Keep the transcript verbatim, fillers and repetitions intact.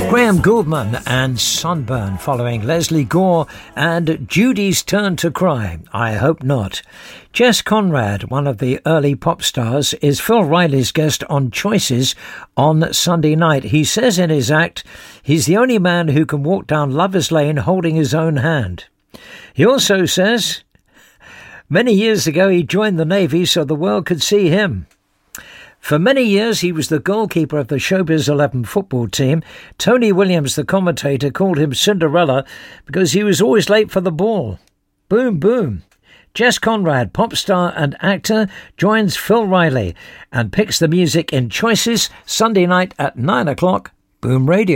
Graham Gouldman and Sunburn, following Leslie Gore and Judy's Turn to Cry. I hope not. Jess Conrad, one of the early pop stars, is Phil Riley's guest on Choices on Sunday night. He says in his act, he's the only man who can walk down Lover's Lane holding his own hand. He also says, many years ago he joined the Navy so the world could see him. For many years, he was the goalkeeper of the Showbiz eleven football team. Tony Williams, the commentator, called him Cinderella because he was always late for the ball. Boom, boom. Jess Conrad, pop star and actor, joins Phil Riley and picks the music in Choices Sunday night at nine o'clock. Boom Radio.